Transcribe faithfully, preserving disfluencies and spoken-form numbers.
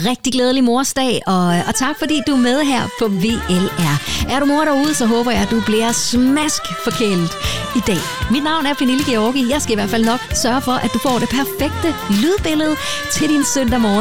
rigtig glædelig morsdag, og, og tak fordi du er med her på V L R. Er du mor derude, så håber jeg, at du bliver smask forkælet i dag. Mit navn er Pernille Georgi. Jeg skal i hvert fald nok sørge for, at du får det perfekte lydbillede til din søndag morgen.